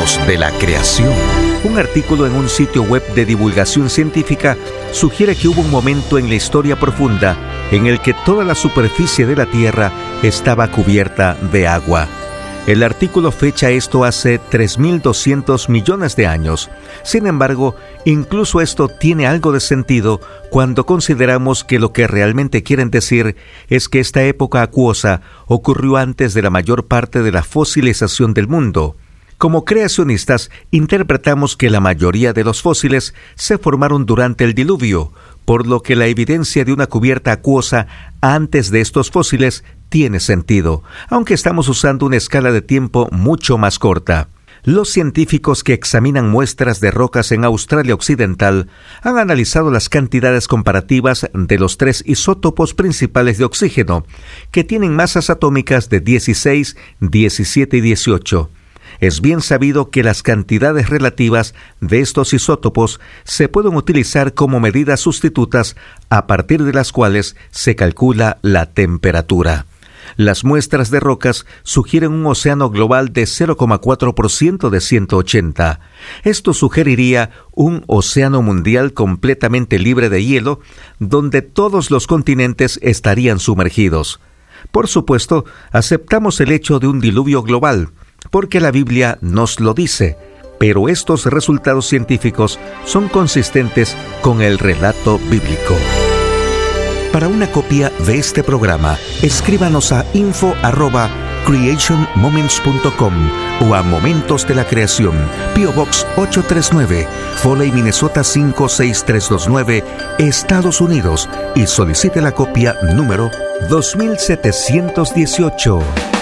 Momentos de la creación. Un artículo en un sitio web de divulgación científica sugiere que hubo un momento en la historia profunda en el que toda la superficie de la Tierra estaba cubierta de agua. El artículo fecha esto hace 3.200 millones de años. Sin embargo, incluso esto tiene algo de sentido cuando consideramos que lo que realmente quieren decir es que esta época acuosa ocurrió antes de la mayor parte de la fosilización del mundo. Como creacionistas, interpretamos que la mayoría de los fósiles se formaron durante el diluvio, por lo que la evidencia de una cubierta acuosa antes de estos fósiles tiene sentido, aunque estamos usando una escala de tiempo mucho más corta. Los científicos que examinan muestras de rocas en Australia Occidental han analizado las cantidades comparativas de los 3 isótopos principales de oxígeno, que tienen masas atómicas de 16, 17 y 18. Es bien sabido que las cantidades relativas de estos isótopos se pueden utilizar como medidas sustitutas a partir de las cuales se calcula la temperatura. Las muestras de rocas sugieren un océano global de 0,4% de 180. Esto sugeriría un océano mundial completamente libre de hielo, donde todos los continentes estarían sumergidos. Por supuesto, aceptamos el hecho de un diluvio global, porque la Biblia nos lo dice, pero estos resultados científicos son consistentes con el relato bíblico. Para una copia de este programa, escríbanos a info@creationmoments.com o a Momentos de la Creación, P.O. Box 839, Foley, Minnesota 56329, Estados Unidos, y solicite la copia número 2718.